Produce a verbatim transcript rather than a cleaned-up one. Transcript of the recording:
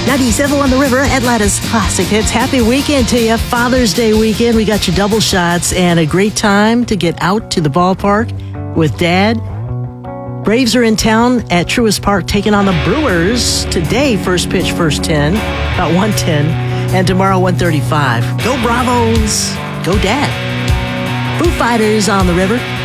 ninety-seven on the River, Atlanta's classic hits. Happy weekend to you. Father's Day weekend. We got your double shots and a great time to get out to the ballpark with Dad. Braves are in town at Truist Park taking on the Brewers. Today, first pitch, first ten, about one ten. And tomorrow, one thirty-five. Go Bravos. Go Dad. Foo Fighters on the River.